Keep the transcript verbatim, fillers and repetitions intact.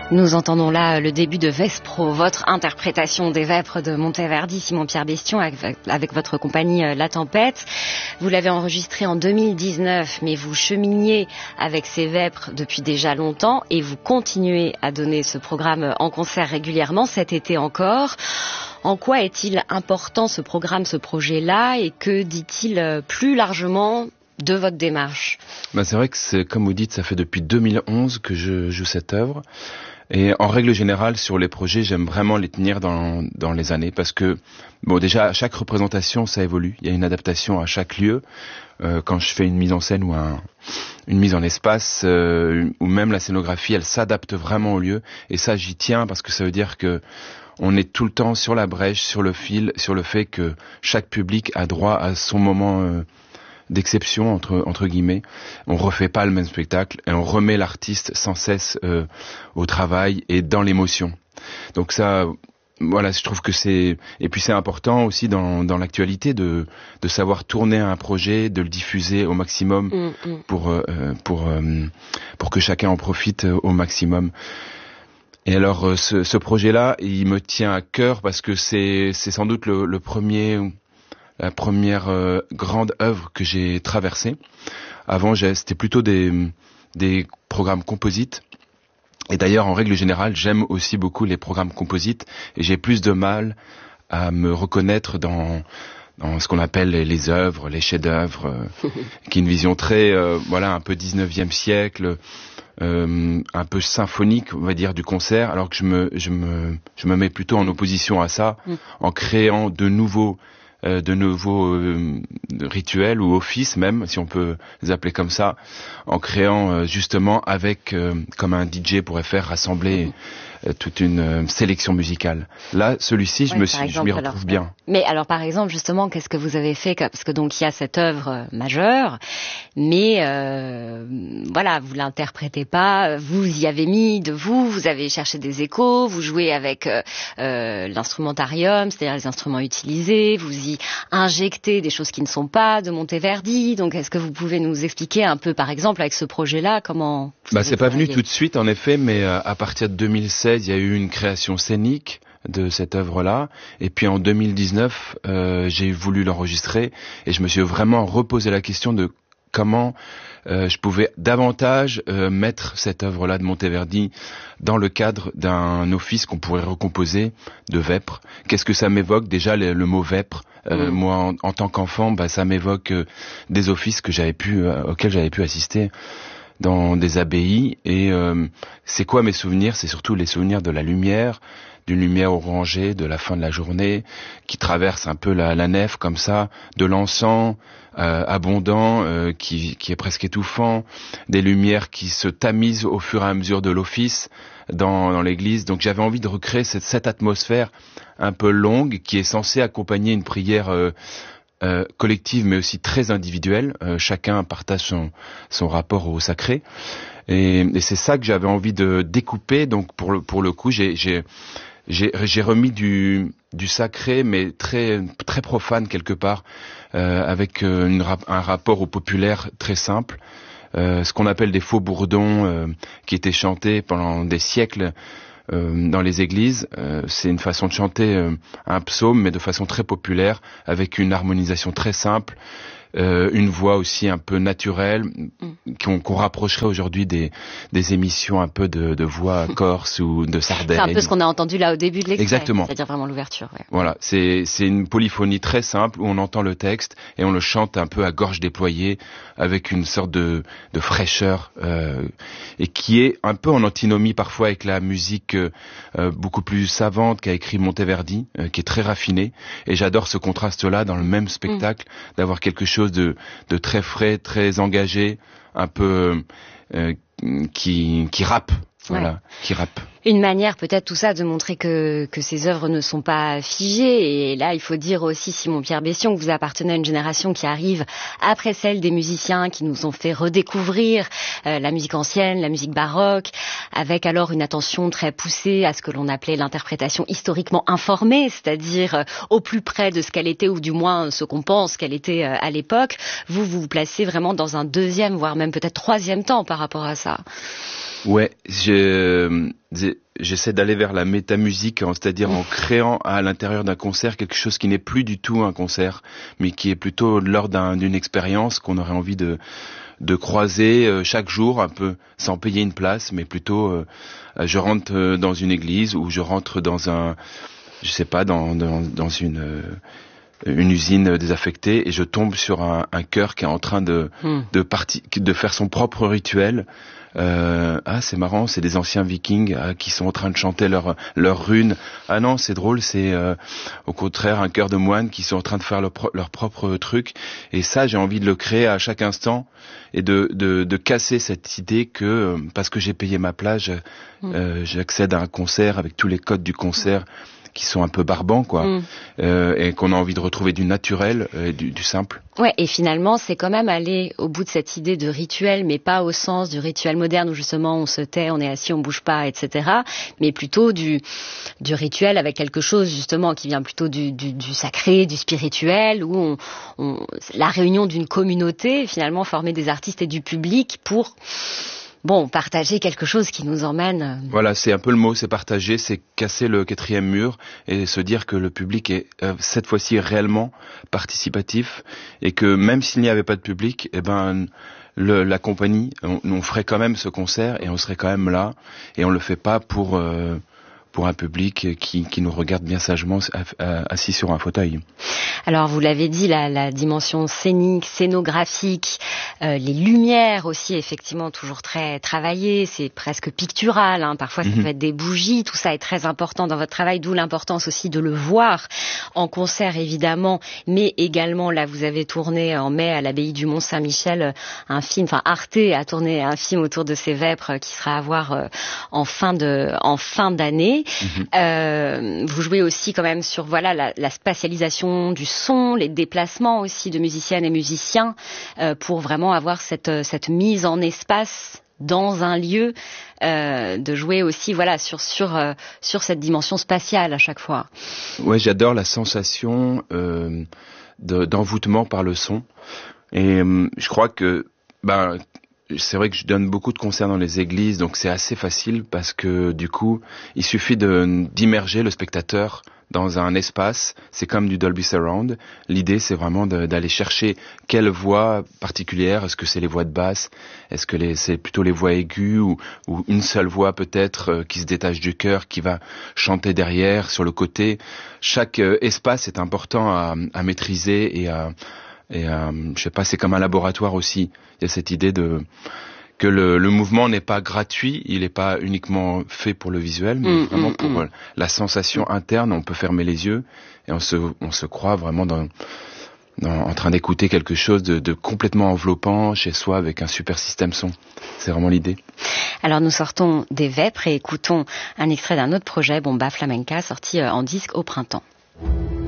Nous entendons là le début de Vespro, votre interprétation des Vêpres de Monteverdi, Simon-Pierre Bestion, avec, avec votre compagnie La Tempête. Vous l'avez enregistré en deux mille dix-neuf, mais vous cheminiez avec ces Vêpres depuis déjà longtemps et vous continuez à donner ce programme en concert régulièrement, cet été encore. En quoi est-il important ce programme, ce projet-là, et que dit-il plus largement de votre démarche? Ben c'est vrai que c'est, comme vous dites, ça fait depuis deux mille onze que je joue cette œuvre. Et en règle générale, sur les projets, j'aime vraiment les tenir dans, dans les années parce que, bon, déjà, à chaque représentation, ça évolue. Il y a une adaptation à chaque lieu. Euh, quand je fais une mise en scène ou un, une mise en espace, euh, ou même la scénographie, elle s'adapte vraiment au lieu. Et ça, j'y tiens parce que ça veut dire que on est tout le temps sur la brèche, sur le fil, sur le fait que chaque public a droit à son moment euh, d'exception, entre entre guillemets. On refait pas le même spectacle et on remet l'artiste sans cesse euh, au travail et dans l'émotion. Donc ça, voilà, je trouve que c'est, et puis c'est important aussi dans dans l'actualité de de savoir tourner un projet, de le diffuser au maximum mmh, mmh. pour euh, pour euh, pour que chacun en profite au maximum. Et alors ce, ce projet-là, il me tient à cœur parce que c'est c'est sans doute le, le premier la première euh, grande œuvre que j'ai traversée. Avant, j'ai, c'était plutôt des, des programmes composites. Et d'ailleurs, en règle générale, j'aime aussi beaucoup les programmes composites. Et j'ai plus de mal à me reconnaître dans, dans ce qu'on appelle les, les œuvres, les chefs-d'œuvre, euh, qui est une vision très, euh, voilà, un peu dix-neuvième siècle, euh, un peu symphonique, on va dire, du concert. Alors que je me, je me, je me mets plutôt en opposition à ça, en créant de nouveaux Euh, de nouveaux euh, rituels ou offices même, si on peut les appeler comme ça, en créant euh, justement avec, euh, comme un D J pourrait faire, rassembler mmh. euh, toute une euh, sélection musicale. Là, celui-ci, je, ouais, me suis, exemple, je m'y retrouve alors, bien. Mais alors, par exemple, justement, qu'est-ce que vous avez fait? Parce que donc, il y a cette œuvre majeure, mais euh, voilà, vous l'interprétez pas, vous y avez mis de vous, vous avez cherché des échos, vous jouez avec euh, euh, l'instrumentarium, c'est-à-dire les instruments utilisés, vous y injecter des choses qui ne sont pas de Monteverdi. Donc, est-ce que vous pouvez nous expliquer un peu, par exemple, avec ce projet-là, comment... Bah, c'est pas venu tout de suite, en effet, mais euh, à partir de deux mille seize, il y a eu une création scénique de cette œuvre-là. Et puis en deux mille dix-neuf, euh, j'ai voulu l'enregistrer et je me suis vraiment reposé la question de comment euh, je pouvais davantage euh, mettre cette œuvre-là de Monteverdi dans le cadre d'un office qu'on pourrait recomposer de Vêpres. Qu'est-ce que ça m'évoque? Déjà, le, le mot Vêpres, euh, mmh. moi, en, en tant qu'enfant, bah, ça m'évoque euh, des offices que j'avais pu, euh, auxquels j'avais pu assister dans des abbayes. Et euh, c'est quoi mes souvenirs? C'est surtout les souvenirs de la lumière, d'une lumière orangée de la fin de la journée qui traverse un peu la, la nef comme ça, de l'encens euh, abondant euh, qui, qui est presque étouffant, des lumières qui se tamisent au fur et à mesure de l'office dans, dans l'église. Donc j'avais envie de recréer cette, cette atmosphère un peu longue qui est censée accompagner une prière euh, euh, collective mais aussi très individuelle. Euh, chacun partage son, son rapport au sacré. Et, et c'est ça que j'avais envie de découper. Donc pour le, pour le coup, j'ai... j'ai J'ai, j'ai remis du, du sacré, mais très, très profane quelque part, euh, avec euh, une, un rapport au populaire très simple. Euh, ce qu'on appelle des faux bourdons, euh, qui étaient chantés pendant des siècles euh, dans les églises. Euh, c'est une façon de chanter euh, un psaume, mais de façon très populaire, avec une harmonisation très simple. Euh, une voix aussi un peu naturelle, mm. qu'on, qu'on rapprocherait aujourd'hui des, des émissions un peu de, de voix corse ou de Sardaigne. C'est un peu ce qu'on a entendu là au début de l'extrait. Exactement. C'est-à-dire vraiment l'ouverture. Ouais. Voilà, c'est, c'est une polyphonie très simple où on entend le texte et on le chante un peu à gorge déployée avec une sorte de, de fraîcheur euh, et qui est un peu en antinomie parfois avec la musique euh, beaucoup plus savante qu'a écrit Monteverdi, euh, qui est très raffinée. Et j'adore ce contraste-là dans le même spectacle, mm. d'avoir quelque chose de, de très frais, très engagé, un peu euh, qui, qui rappe, voilà, ouais. qui rappe. Une manière peut-être tout ça de montrer que, que ces œuvres ne sont pas figées. Et là, il faut dire aussi, Simon-Pierre Bestion, que vous appartenez à une génération qui arrive après celle des musiciens qui nous ont fait redécouvrir euh, la musique ancienne, la musique baroque, avec alors une attention très poussée à ce que l'on appelait l'interprétation historiquement informée, c'est-à-dire euh, au plus près de ce qu'elle était, ou du moins ce qu'on pense qu'elle était euh, à l'époque. Vous, vous vous placez vraiment dans un deuxième, voire même peut-être troisième temps par rapport à ça. Ouais, je, j'ai, j'essaie d'aller vers la métamusique, c'est-à-dire en créant à l'intérieur d'un concert quelque chose qui n'est plus du tout un concert, mais qui est plutôt lors d'un, d'une expérience qu'on aurait envie de de croiser euh, chaque jour, un peu sans payer une place, mais plutôt euh, je rentre euh, dans une église ou je rentre dans un, je sais pas, dans dans, dans une euh, une usine désaffectée et je tombe sur un, un chœur qui est en train de mm. de parti, de faire son propre rituel. Euh, ah, c'est marrant, c'est des anciens Vikings ah, qui sont en train de chanter leur leur rune. Ah non, c'est drôle, c'est euh, au contraire un chœur de moines qui sont en train de faire leur, pro- leur propre truc. Et ça, j'ai envie de le créer à chaque instant et de de, de casser cette idée que euh, parce que j'ai payé ma place, mm. euh, j'accède à un concert avec tous les codes du concert. Qui sont un peu barbants, quoi, mm. euh, et qu'on a envie de retrouver du naturel, euh, du, du simple. Ouais, et finalement, c'est quand même aller au bout de cette idée de rituel, mais pas au sens du rituel moderne où justement on se tait, on est assis, on bouge pas, et cetera. Mais plutôt du du rituel avec quelque chose justement qui vient plutôt du du, du sacré, du spirituel, où on, on la réunion d'une communauté, finalement former des artistes et du public pour Bon, partager quelque chose qui nous emmène... Voilà, c'est un peu le mot, c'est partager, c'est casser le quatrième mur et se dire que le public est euh, cette fois-ci réellement participatif et que même s'il n'y avait pas de public, eh ben le, la compagnie, on, on ferait quand même ce concert et on serait quand même là et on le fait pas pour euh, pour un public qui, qui nous regarde bien sagement assis sur un fauteuil. Alors vous l'avez dit, la, la dimension scénique, scénographique, euh, les lumières aussi effectivement toujours très travaillées, c'est presque pictural, hein. Parfois ça mm-hmm. peut être des bougies, tout ça est très important dans votre travail, d'où l'importance aussi de le voir en concert évidemment, mais également là vous avez tourné en mai à l'abbaye du Mont-Saint-Michel un film, enfin Arte a tourné un film autour de ces vêpres qui sera à voir euh, en fin de en fin d'année. Mm-hmm. Euh, vous jouez aussi quand même sur voilà la, la spatialisation du son, les déplacements aussi de musiciennes et musiciens euh, pour vraiment avoir cette cette mise en espace dans un lieu, euh, de jouer aussi voilà sur sur euh, sur cette dimension spatiale à chaque fois. Ouais, j'adore la sensation euh, de, d'envoûtement par le son et euh, je crois que ben c'est vrai que je donne beaucoup de concerts dans les églises, donc c'est assez facile parce que du coup, il suffit de, d'immerger le spectateur dans un espace. C'est comme du Dolby Surround. L'idée, c'est vraiment de, d'aller chercher quelle voix particulière. Est-ce que c'est les voix de basse? Est-ce que les, c'est plutôt les voix aiguës ou, ou une seule voix peut-être euh, qui se détache du cœur, qui va chanter derrière, sur le côté? Chaque euh, espace est important à, à maîtriser et à Et euh, je sais pas, c'est comme un laboratoire aussi. Il y a cette idée de que le, le mouvement n'est pas gratuit, il n'est pas uniquement fait pour le visuel, mais mmh, vraiment pour mmh. la sensation interne. On peut fermer les yeux et on se, on se croit vraiment dans, dans, en train d'écouter quelque chose de, de complètement enveloppant chez soi avec un super système son. C'est vraiment l'idée. Alors nous sortons des Vêpres et écoutons un extrait d'un autre projet, Bomba Flamenca, sorti en disque au printemps.